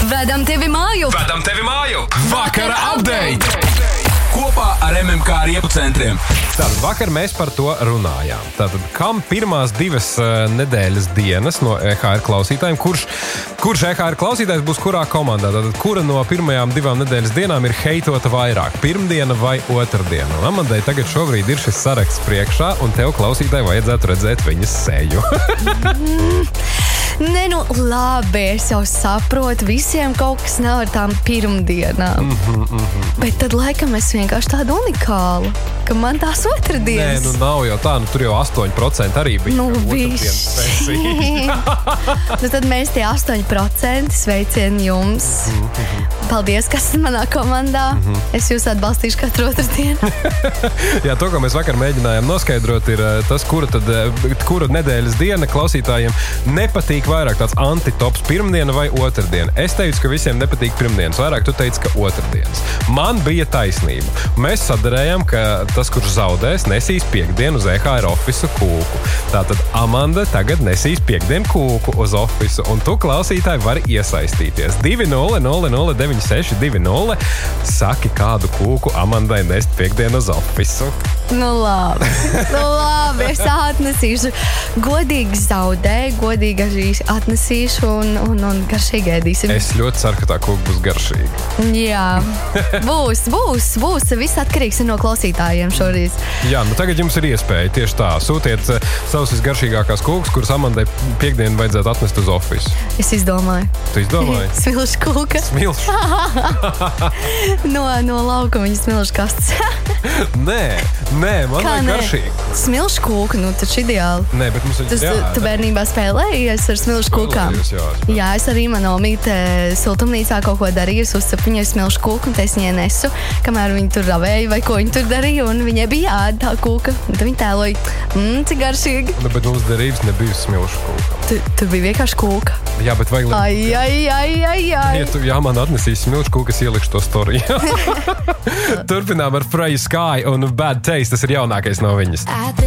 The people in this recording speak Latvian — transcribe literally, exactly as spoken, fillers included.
Vedam tevi māju! Vedam tevi māju! Vakara update! Kopā ar M M K riepu centriem. Tātad vakar mēs par to runājām. Tātad, kam pirmās divas uh, nedēļas dienas no E H R klausītājiem, kurš, kurš E H R klausītājs būs kurā komandā? Tātad, kura no pirmajām divām nedēļas dienām ir heitota vairāk? Pirmdiena vai otrdiena? Un Amandai tagad šobrīd ir šis saraksts priekšā, un tev klausītāji vajadzētu redzēt viņas seju. Nē, nu labi, es jau saprotu, visiem kaut kas nav ar tām pirmdienām. Mm-hmm, mm-hmm. Bet tad laikam es vienkārši tādu unikālu, ka man tās otrdienas. Nē, nu nav jau tā, nu tur jau astoņi procenti arī bija. Nu, bišķi. Nu tad mēs tie astoņi procenti sveicieni jums. Mm-hmm. Paldies, kas ir manā komandā. Mm-hmm. Es jūs atbalstīšu katru otrdienu. Jā, to, ko mēs vakar mēģinājām noskaidrot, ir tas, kura, tad, kura nedēļas diena klausītājiem nepatīk vairāk, tāds antitops, pirmdiena vai otrdiena. Es teicu, ka visiem nepatīk pirmdienas, vairāk tu teici, ka otrdienas. Man bija taisnība. Mēs sadarējām, ka tas, kurš zaudēs, nesīs piekdienu uz E H R ofisu kūku. Tātad Amanda tagad nesīs piekdienu kūku uz ofisu, un tu, klausītāji, vari iesaistīties. divi nulle nulle nulle deviņi seši divi nulle Saki, kādu kūku Amandai nest piekdienu uz ofisu. Nu labi, nu labi, es atnesīšu. Godīgi zaudēju, godīgi arī atnesīšu un, un, un garšīgi ēdīsim. Es ļoti ceru, ka tā kūka būs garšīga. Jā, būs, būs, būs. Viss atkarīgs no klausītājiem šoreiz. Jā, nu tagad jums ir iespēja tieši tā. Sūtiet savus visgaršīgākās kūkas, kuras Amandai piekdienu vajadzētu atnest uz ofisu. Es izdomāju. Tu izdomāji? Smilšu kūka. Smilšu? no, no laukuma viņa smilšu kastes. Nē, nē, man Kā vajag nē? garšīgi. Smilšu kūka, nu taču ideāli. Nē, bet mums Tas, ir jāēd. tu bērnībā spēlējies ar smilšu kūkām? Spēlējos, jā, spēlējos. Jā, es arī manā omīte siltumnīcā kaut ko darīju, es uzcepu viņai smilšu kūku, un es viņai nesu, kamēr viņi tur ravēja vai ko viņi tur darīja, un viņai bija jāēd tā kūka. Un tad viņi tēloja, mmm, cik garšīgi. Nu, bet mums derības nebija smilšu kūka. Tu, tur bija vienkārši kūka. Jā, bet vajag... Ai, ai, ai, ai, ai. Ja tu, jā, man atnesīs smilšu kūku, es ielikšu to story. Turpinām ar Freya Sky un Bad Taste, tas ir jaunākais no viņas.